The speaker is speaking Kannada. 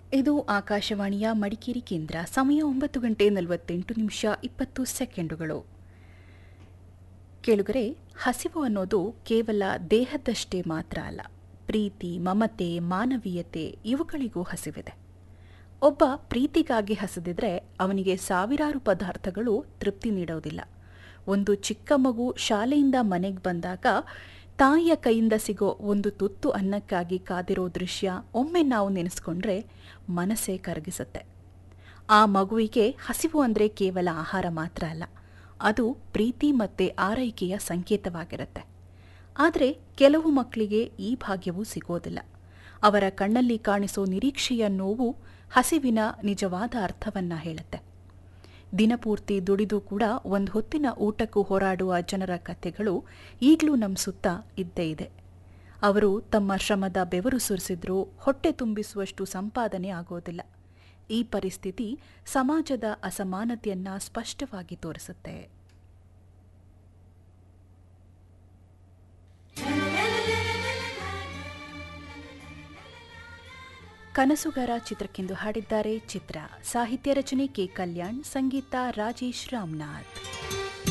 ಇದು ಆಕಾಶವಾಣಿಯ ಮಡಿಕೇರಿ ಕೇಂದ್ರ. ಸಮಯ 9:48 ಕೇಳುಗರೆ, ಹಸಿವು ಅನ್ನೋದು ಕೇವಲ ದೇಹದಷ್ಟೇ ಮಾತ್ರ ಅಲ್ಲ. ಪ್ರೀತಿ, ಮಮತೆ, ಮಾನವೀಯತೆ ಇವುಗಳಿಗೂ ಹಸಿವಿದೆ. ಒಬ್ಬ ಪ್ರೀತಿಗಾಗಿ ಹಸಿದಿದ್ರೆ ಅವನಿಗೆ ಸಾವಿರಾರು ಪದಾರ್ಥಗಳು ತೃಪ್ತಿ ನೀಡೋದಿಲ್ಲ. ಒಂದು ಚಿಕ್ಕ ಮಗು ಶಾಲೆಯಿಂದ ಮನೆಗೆ ಬಂದಾಗ ತಾಯಿಯ ಕೈಯಿಂದ ಸಿಗೋ ಒಂದು ತುತ್ತು ಅನ್ನಕ್ಕಾಗಿ ಕಾದಿರೋ ದೃಶ್ಯ ಒಮ್ಮೆ ನಾವು ನೆನೆಸ್ಕೊಂಡ್ರೆ ಮನಸ್ಸೇ ಕರಗಿಸುತ್ತೆ. ಆ ಮಗುವಿಗೆ ಹಸಿವು ಅಂದರೆ ಕೇವಲ ಆಹಾರ ಮಾತ್ರ ಅಲ್ಲ, ಅದು ಪ್ರೀತಿ ಮತ್ತು ಆರೈಕೆಯ ಸಂಕೇತವಾಗಿರುತ್ತೆ. ಆದರೆ ಕೆಲವು ಮಕ್ಕಳಿಗೆ ಈ ಭಾಗ್ಯವೂ ಸಿಗೋದಿಲ್ಲ. ಅವರ ಕಣ್ಣಲ್ಲಿ ಕಾಣಿಸೋ ನಿರೀಕ್ಷೆಯ ನೋವು ಹಸಿವಿನ ನಿಜವಾದ ಅರ್ಥವನ್ನ ಹೇಳುತ್ತೆ. ದಿನಪೂರ್ತಿ ದುಡಿದು ಕೂಡ ಒಂದು ಹೊತ್ತಿನ ಊಟಕ್ಕೂ ಹೋರಾಡುವ ಜನರ ಕಥೆಗಳು ಈಗಲೂ ನಮ್ಮ ಸುತ್ತ ಇದ್ದೇ ಇದೆ. ಅವರು ತಮ್ಮ ಶ್ರಮದ ಬೆವರು ಸುರಿಸಿದ್ರೂ ಹೊಟ್ಟೆ ತುಂಬಿಸುವಷ್ಟು ಸಂಪಾದನೆ ಆಗೋದಿಲ್ಲ. ಈ ಪರಿಸ್ಥಿತಿ ಸಮಾಜದ ಅಸಮಾನತೆಯನ್ನ ಸ್ಪಷ್ಟವಾಗಿ ತೋರಿಸುತ್ತೆ. ಕನಸುಗಾರ ಚಿತ್ರಕ್ಕೆಂದು ಹಾಡಿದ್ದಾರೆ ಚಿತ್ರ. ಸಾಹಿತ್ಯ ರಚನೆ ಕೆ. ಕಲ್ಯಾಣ್, ಸಂಗೀತ ರಾಜೇಶ್ ರಾಮನಾಥ್.